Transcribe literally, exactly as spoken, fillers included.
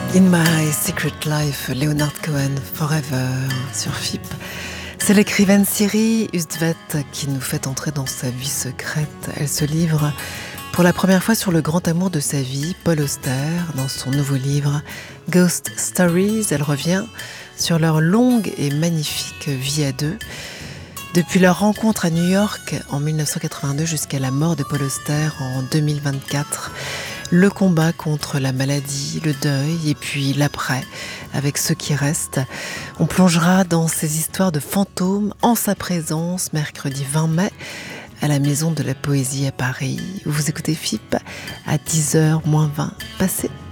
In My Secret Life, Leonard Cohen, Forever, sur F I P. C'est l'écrivaine Siri Hustvedt qui nous fait entrer dans sa vie secrète. Elle se livre pour la première fois sur le grand amour de sa vie, Paul Auster, dans son nouveau livre Ghost Stories. Elle revient sur leur longue et magnifique vie à deux. Depuis leur rencontre à New York en dix-neuf cent quatre-vingt-deux jusqu'à la mort de Paul Auster en deux mille vingt-quatre, le combat contre la maladie, le deuil et puis l'après, avec ceux qui restent. On plongera dans ces histoires de fantômes en sa présence, mercredi vingt mai, à la Maison de la Poésie à Paris, où vous écoutez F I P à dix heures moins vingt passées.